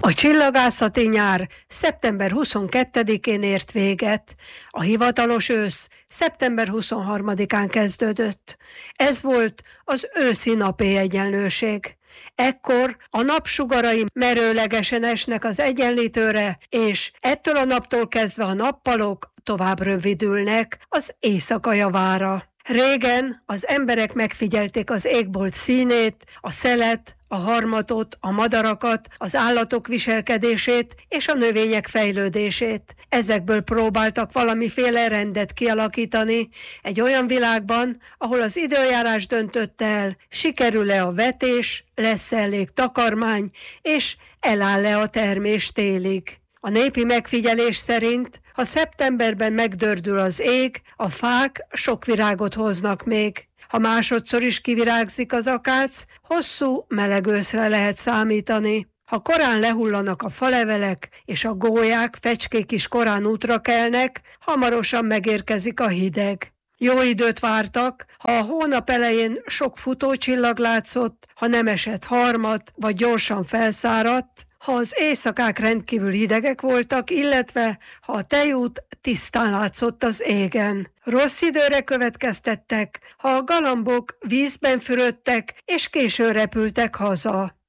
A csillagászati nyár szeptember 22-én ért véget. A hivatalos ősz szeptember 23-án kezdődött. Ez volt az őszi napi egyenlőség. Ekkor a napsugarai merőlegesen esnek az egyenlítőre, és ettől a naptól kezdve a nappalok tovább rövidülnek az éjszaka javára. Régen az emberek megfigyelték az égbolt színét, a szelet, a harmatot, a madarakat, az állatok viselkedését és a növények fejlődését. Ezekből próbáltak valamiféle rendet kialakítani egy olyan világban, ahol az időjárás döntött el, sikerül-e a vetés, lesz-e elég takarmány, és eláll-e a termés télig. A népi megfigyelés szerint, ha szeptemberben megdördül az ég, a fák sok virágot hoznak még. Ha másodszor is kivirágzik az akác, hosszú, meleg őszre lehet számítani. Ha korán lehullanak a falevelek, és a gólyák, fecskék is korán útra kelnek, hamarosan megérkezik a hideg. Jó időt vártak, ha a hónap elején sok futócsillag látszott, ha nem esett harmat, vagy gyorsan felszáradt, ha az éjszakák rendkívül hidegek voltak, illetve ha a tejút tisztán látszott az égen. Rossz időre következtettek, ha a galambok vízben fürödtek és későn repültek haza.